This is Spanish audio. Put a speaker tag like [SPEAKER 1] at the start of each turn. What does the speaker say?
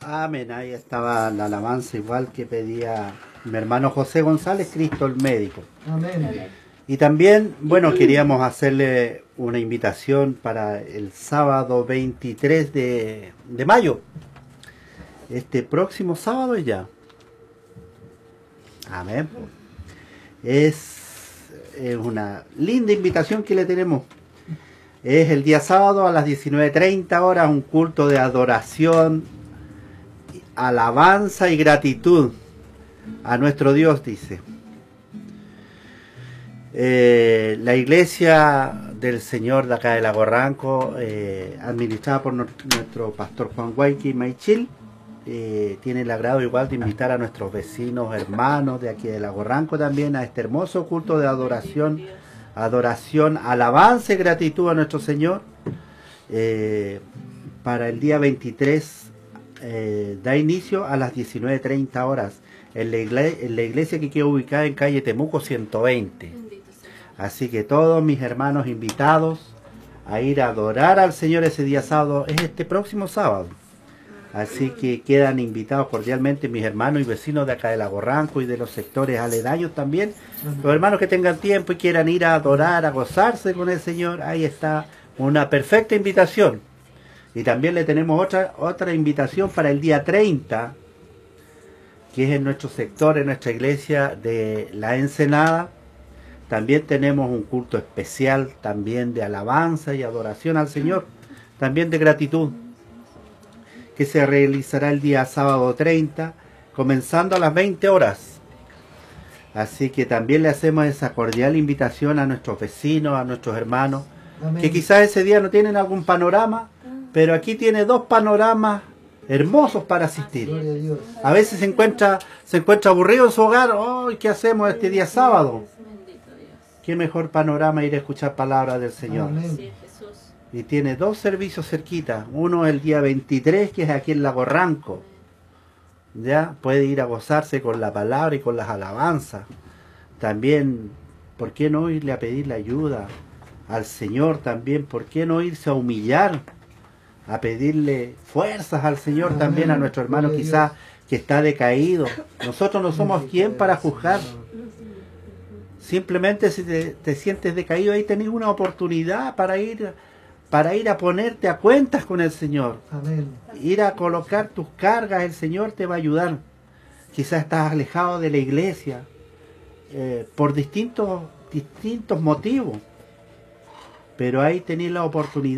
[SPEAKER 1] Amén, ahí estaba la alabanza igual que pedía mi hermano José González, Cristo el médico.
[SPEAKER 2] Amén.
[SPEAKER 1] Y también, bueno, queríamos hacerle una invitación para el sábado 23 de mayo. Este próximo sábado ya. Amén. Es una linda invitación que le tenemos. Es el día sábado a las 19:30 horas, un culto de adoración, alabanza y gratitud a nuestro Dios, dice. La iglesia del Señor de acá de Lago Ranco, administrada por nuestro pastor Juan Guayqui Maichil, tiene el agrado igual de invitar a nuestros vecinos, hermanos de aquí de Lago Ranco también a este hermoso culto de adoración, alabanza y gratitud a nuestro Señor, para el día 23, da inicio a las 19:30 horas en la iglesia que queda ubicada en calle Temuco 120. Así que todos mis hermanos invitados a ir a adorar al Señor ese día sábado, es este próximo sábado. Así que quedan invitados cordialmente mis hermanos y vecinos de acá de Lago Ranco y de los sectores aledaños también. Los hermanos que tengan tiempo y quieran ir a adorar, a gozarse con el Señor, ahí está una perfecta invitación. Y también le tenemos otra invitación para el día 30, que es en nuestro sector, en nuestra iglesia de La Ensenada. También tenemos un culto especial también de alabanza y adoración al Señor, también de gratitud, que se realizará el día sábado 30, comenzando a las 20 horas. Así que también le hacemos esa cordial invitación a nuestros vecinos, a nuestros hermanos, amén, que quizás ese día no tienen algún panorama, pero aquí tiene dos panoramas hermosos para asistir. A veces se encuentra aburrido en su hogar. Oh, ¿qué hacemos este día sábado? Qué mejor panorama ir a escuchar palabras del Señor.
[SPEAKER 2] Amén.
[SPEAKER 1] Y tiene dos servicios cerquita. Uno el día 23, que es aquí en Lago Ranco. Ya puede ir a gozarse con la palabra y con las alabanzas. También, ¿por qué no irle a pedirle ayuda al Señor también? ¿Por qué no irse a humillar? A pedirle fuerzas al Señor. Amén. También a nuestro hermano quizás que está decaído. Nosotros no somos quien para juzgar. Simplemente si te sientes decaído, ahí tenés una oportunidad para ir a ponerte a cuentas con el Señor.
[SPEAKER 2] Amén.
[SPEAKER 1] Ir a colocar tus cargas, el Señor te va a ayudar. Quizás estás alejado de la iglesia por distintos motivos, pero ahí tenés la oportunidad